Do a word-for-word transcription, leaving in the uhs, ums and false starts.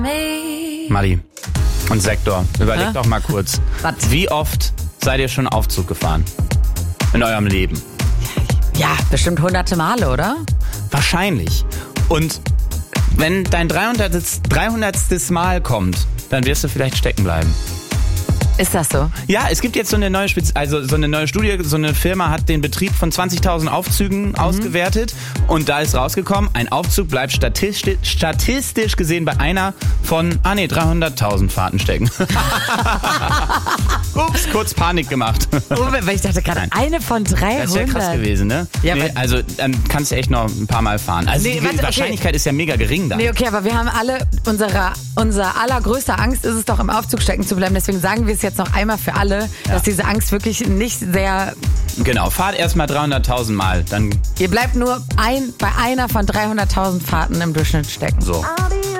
Mali und Sektor, überlegt Hä? doch mal kurz. Was? Wie oft seid ihr schon Aufzug gefahren? In eurem Leben? Ja, bestimmt hunderte Male, oder? Wahrscheinlich. Und wenn dein dreihundertstes dreihundertstes Mal kommt, dann wirst du vielleicht stecken bleiben. Ist das so? Ja, es gibt jetzt so eine neue Spez- also so eine neue Studie, so eine Firma hat den Betrieb von zwanzigtausend Aufzügen mhm. ausgewertet und da ist rausgekommen, ein Aufzug bleibt statistisch, statistisch gesehen bei einer von, ah nee, dreihunderttausend Fahrten stecken. Ups, kurz Panik gemacht. Oh, weil ich dachte gerade, eine von dreihundert. Das ist ja krass gewesen, ne? Ja, nee, also dann kannst du echt noch ein paar Mal fahren. Also Nee, die warte, okay. Wahrscheinlichkeit ist ja mega gering da. Nee, okay, aber wir haben alle, unsere, unser allergrößte Angst ist es doch, im Aufzug stecken zu bleiben. Deswegen sagen wir es jetzt noch einmal für alle, Ja. dass diese Angst wirklich nicht sehr... Genau, fahrt erstmal dreihunderttausend Mal, dann Ihr bleibt nur ein, bei einer von dreihunderttausend Fahrten im Durchschnitt stecken. so.